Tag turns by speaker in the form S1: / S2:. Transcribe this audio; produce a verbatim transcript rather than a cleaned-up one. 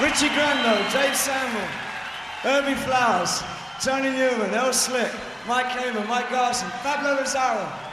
S1: Richie Grando, Dave Samuel, Herbie Flowers, Tony Newman, El Slick, Mike Hamer, Mike Garson, Pablo Lazaro,